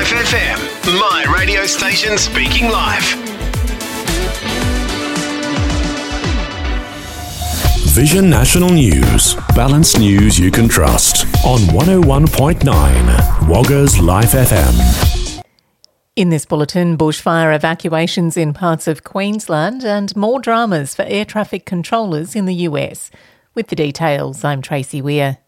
Live FM, my radio station speaking live. Vision National News. Balanced news you can trust. On 101.9 Wagga's Life FM. In this bulletin, bushfire evacuations in parts of Queensland and more dramas for air traffic controllers in the US. With the details, I'm Tracy Weir.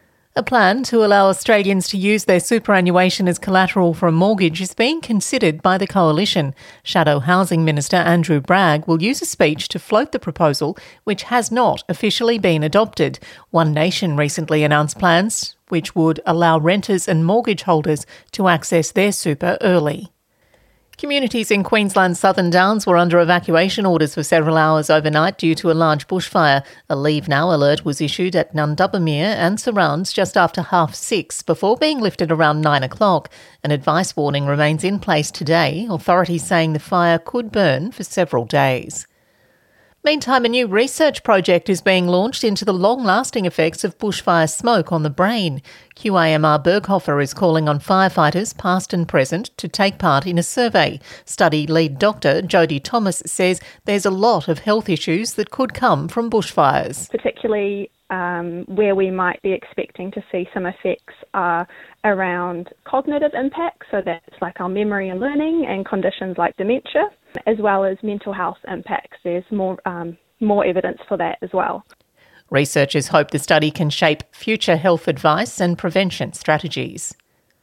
A plan to allow Australians to use their superannuation as collateral for a mortgage is being considered by the Coalition. Shadow Housing Minister Andrew Bragg will use a speech to float the proposal, which has not officially been adopted. One Nation recently announced plans which would allow renters and mortgage holders to access their super early. Communities in Queensland's Southern Downs were under evacuation orders for several hours overnight due to a large bushfire. A Leave Now alert was issued at Nundubbermere and surrounds just after 6:30 before being lifted around 9 o'clock. An advice warning remains in place today, authorities saying the fire could burn for several days. Meantime, a new research project is being launched into the long-lasting effects of bushfire smoke on the brain. QAMR Berghofer is calling on firefighters, past and present, to take part in a survey. Study lead doctor Jodie Thomas says there's a lot of health issues that could come from bushfires. Particularly where we might be expecting to see some effects are around cognitive impacts, so that's like our memory and learning, and conditions like dementia, as well as mental health impacts. There's more evidence for that as well. Researchers hope the study can shape future health advice and prevention strategies.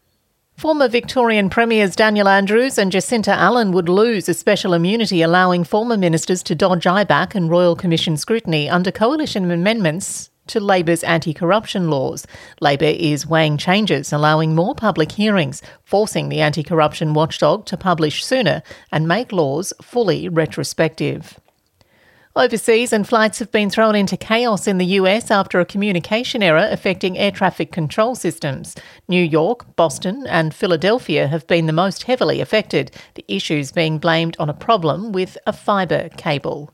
Former Victorian Premiers Daniel Andrews and Jacinta Allen would lose a special immunity allowing former ministers to dodge IBAC and Royal Commission scrutiny under coalition amendments to Labor's anti-corruption laws. Labor is weighing changes, allowing more public hearings, forcing the anti-corruption watchdog to publish sooner and make laws fully retrospective. Overseas, and flights have been thrown into chaos in the US after a communication error affecting air traffic control systems. New York, Boston and Philadelphia have been the most heavily affected, the issues being blamed on a problem with a fibre cable.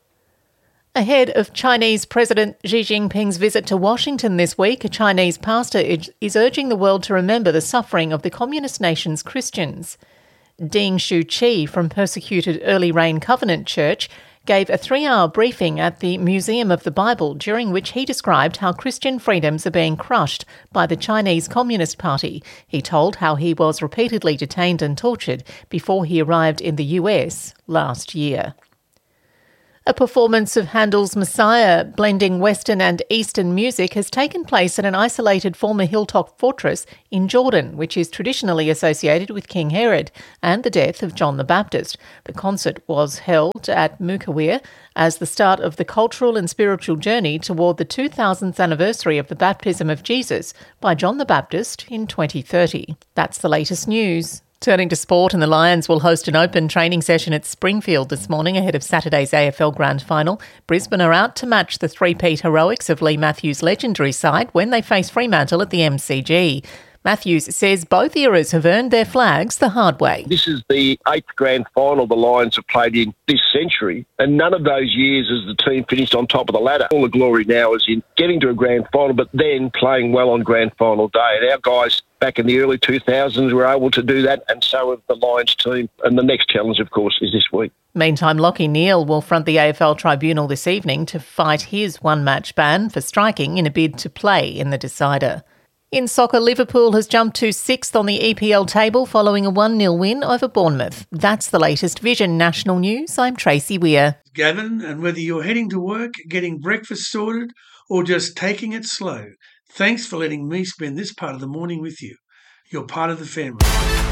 Ahead of Chinese President Xi Jinping's visit to Washington this week, a Chinese pastor is urging the world to remember the suffering of the communist nation's Christians. Ding Shu-chi from persecuted Early Rain Covenant Church gave a 3-hour briefing at the Museum of the Bible, during which he described how Christian freedoms are being crushed by the Chinese Communist Party. He told how he was repeatedly detained and tortured before he arrived in the US last year. A performance of Handel's Messiah, blending Western and Eastern music, has taken place at an isolated former hilltop fortress in Jordan, which is traditionally associated with King Herod and the death of John the Baptist. The concert was held at Mukawir as the start of the cultural and spiritual journey toward the 2000th anniversary of the baptism of Jesus by John the Baptist in 2030. That's the latest news. Turning to sport, and the Lions will host an open training session at Springfield this morning ahead of Saturday's AFL Grand Final. Brisbane are out to match the three-peat heroics of Lee Matthews' legendary side when they face Fremantle at the MCG. Matthews says both eras have earned their flags the hard way. This is the 8th grand final the Lions have played in this century, and none of those years has the team finished on top of the ladder. All the glory now is in getting to a grand final, but then playing well on grand final day. And our guys back in the early 2000s were able to do that, and so have the Lions team. And the next challenge, of course, is this week. Meantime, Lachie Neale will front the AFL Tribunal this evening to fight his one-match ban for striking in a bid to play in the decider. In soccer, Liverpool has jumped to 6th on the EPL table following a 1-0 win over Bournemouth. That's the latest Vision National News. I'm Tracy Weir. Gavin, and whether you're heading to work, getting breakfast sorted, or just taking it slow, thanks for letting me spend this part of the morning with you. You're part of the family.